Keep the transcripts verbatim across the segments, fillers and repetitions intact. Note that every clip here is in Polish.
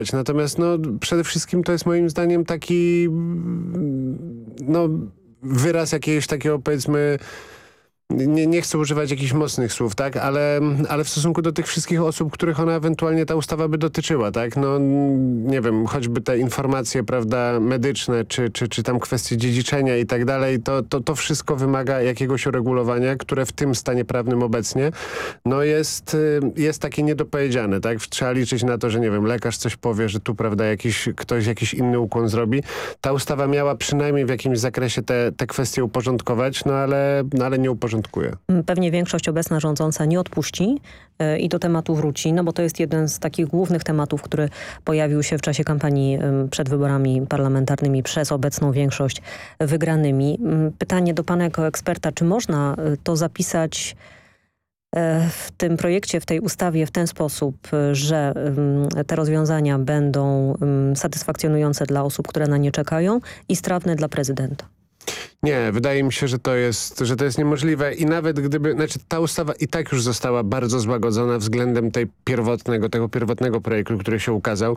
Natomiast no, przede wszystkim to jest moim zdaniem taki no, wyraz jakiegoś takiego, powiedzmy, Nie, nie chcę używać jakichś mocnych słów, tak, ale, ale w stosunku do tych wszystkich osób, których ona ewentualnie ta ustawa by dotyczyła, tak, no nie wiem, choćby te informacje, prawda, medyczne, czy, czy, czy tam kwestie dziedziczenia i tak dalej, to, to, to wszystko wymaga jakiegoś uregulowania, które w tym stanie prawnym obecnie, no jest, jest takie niedopowiedziane, tak, trzeba liczyć na to, że nie wiem, lekarz coś powie, że tu, prawda, jakiś, ktoś jakiś inny ukłon zrobi. Ta ustawa miała przynajmniej w jakimś zakresie te, te kwestie uporządkować, no ale, no, ale nie uporządkuje. Pewnie większość obecna rządząca nie odpuści yy, i do tematu wróci, no bo to jest jeden z takich głównych tematów, który pojawił się w czasie kampanii yy, przed wyborami parlamentarnymi przez obecną większość wygranymi. Yy, pytanie do pana jako eksperta, czy można yy, to zapisać yy, w tym projekcie, w tej ustawie w ten sposób, yy, że yy, te rozwiązania będą yy, satysfakcjonujące dla osób, które na nie czekają i strawne dla prezydenta? Nie, wydaje mi się, że to jest, że to jest niemożliwe i nawet gdyby, znaczy ta ustawa i tak już została bardzo złagodzona względem tej pierwotnego, tego pierwotnego projektu, który się ukazał.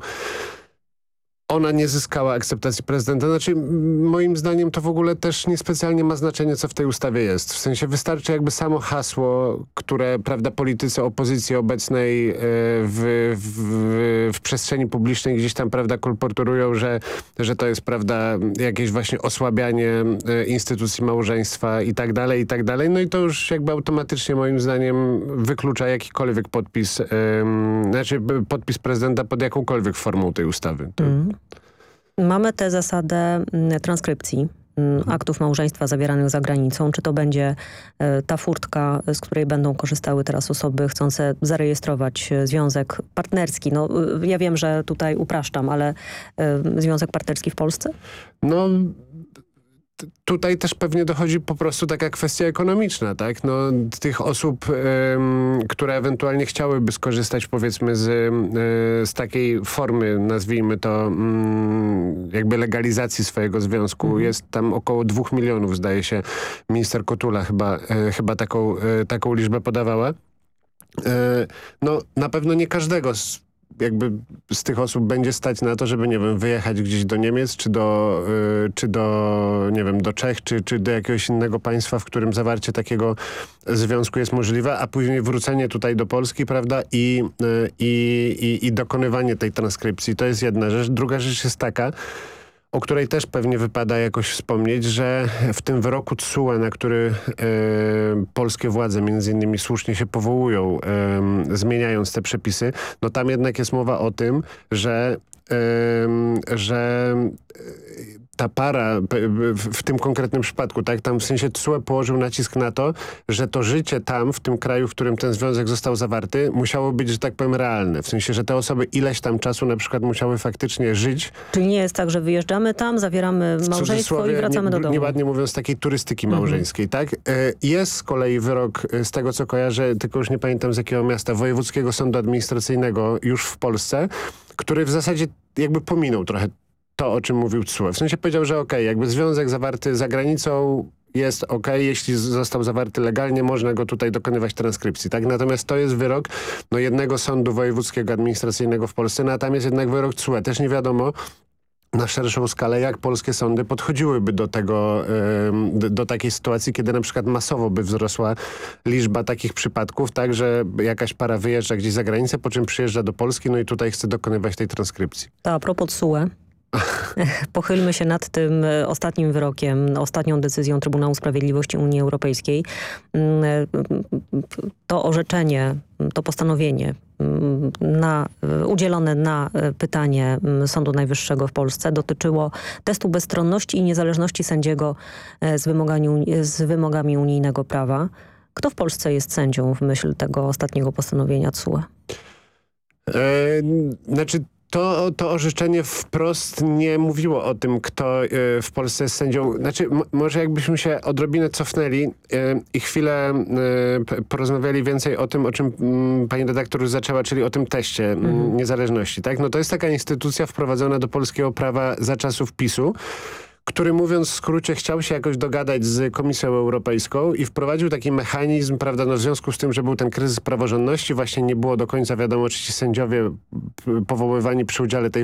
Ona nie zyskała akceptacji prezydenta. Znaczy, moim zdaniem to w ogóle też niespecjalnie ma znaczenie, co w tej ustawie jest. W sensie wystarczy jakby samo hasło, które, prawda, politycy opozycji obecnej e, w, w, w przestrzeni publicznej gdzieś tam, prawda, kolportują, że, że to jest, prawda, jakieś właśnie osłabianie e, instytucji małżeństwa i tak dalej, i tak dalej. No i to już jakby automatycznie, moim zdaniem, wyklucza jakikolwiek podpis, e, znaczy podpis prezydenta pod jakąkolwiek formą tej ustawy. To... Mm. Mamy tę zasadę transkrypcji aktów małżeństwa zawieranych za granicą. Czy to będzie ta furtka, z której będą korzystały teraz osoby chcące zarejestrować związek partnerski? No, ja wiem, że tutaj upraszczam, ale związek partnerski w Polsce? No... Tutaj też pewnie dochodzi po prostu taka kwestia ekonomiczna, tak? No, tych osób, ym, które ewentualnie chciałyby skorzystać, powiedzmy, z, y, z takiej formy, nazwijmy to, ym, jakby legalizacji swojego związku. Mhm. Jest tam około dwóch milionów, zdaje się, minister Kotula chyba, y, chyba taką, y, taką liczbę podawała. Y, no, na pewno nie każdego z jakby z tych osób będzie stać na to, żeby, nie wiem, wyjechać gdzieś do Niemiec, czy do, y, czy do nie wiem, do Czech, czy, czy do jakiegoś innego państwa, w którym zawarcie takiego związku jest możliwe, a później wrócenie tutaj do Polski, prawda, i, y, i, i, i dokonywanie tej transkrypcji. To jest jedna rzecz. Druga rzecz jest taka, o której też pewnie wypada jakoś wspomnieć, że w tym wyroku T S U E, na który e, polskie władze między innymi słusznie się powołują, e, zmieniając te przepisy, no tam jednak jest mowa o tym, że, e, że ta para w tym konkretnym przypadku, tak, tam w sensie T S U E położył nacisk na to, że to życie tam, w tym kraju, w którym ten związek został zawarty, musiało być, że tak powiem, realne. W sensie, że te osoby ileś tam czasu na przykład musiały faktycznie żyć. Czyli nie jest tak, że wyjeżdżamy tam, zawieramy małżeństwo i wracamy nie, do domu. Nieładnie mówiąc, takiej turystyki małżeńskiej, mhm. tak? Jest z kolei wyrok, z tego co kojarzę, tylko już nie pamiętam z jakiego miasta, Wojewódzkiego Sądu Administracyjnego już w Polsce, który w zasadzie jakby pominął trochę to, o czym mówił T S U E. W sensie powiedział, że okej, okay, jakby związek zawarty za granicą jest okej, okay, jeśli został zawarty legalnie, można go tutaj dokonywać transkrypcji, tak? Natomiast to jest wyrok no, jednego sądu wojewódzkiego administracyjnego w Polsce, no a tam jest jednak wyrok T S U E. Też nie wiadomo na szerszą skalę, jak polskie sądy podchodziłyby do tego, do, do takiej sytuacji, kiedy na przykład masowo by wzrosła liczba takich przypadków, tak, że jakaś para wyjeżdża gdzieś za granicę, po czym przyjeżdża do Polski, no i tutaj chce dokonywać tej transkrypcji. To a propos T S U E. Pochylmy się nad tym ostatnim wyrokiem, ostatnią decyzją Trybunału Sprawiedliwości Unii Europejskiej. To orzeczenie, to postanowienie na, udzielone na pytanie Sądu Najwyższego w Polsce dotyczyło testu bezstronności i niezależności sędziego z wymogami, z wymogami unijnego prawa. Kto w Polsce jest sędzią w myśl tego ostatniego postanowienia T S U E? Yy, znaczy To, to orzeczenie wprost nie mówiło o tym, kto y, w Polsce jest sędzią. Znaczy, m- może jakbyśmy się odrobinę cofnęli y, i chwilę y, porozmawiali więcej o tym, o czym y, pani redaktor już zaczęła, czyli o tym teście y, mhm. niezależności. Tak? No to jest taka instytucja wprowadzona do polskiego prawa za czasów PiSu, który mówiąc w skrócie chciał się jakoś dogadać z Komisją Europejską i wprowadził taki mechanizm, prawda, no w związku z tym, że był ten kryzys praworządności, właśnie nie było do końca wiadomo, czy ci sędziowie powoływani przy udziale tej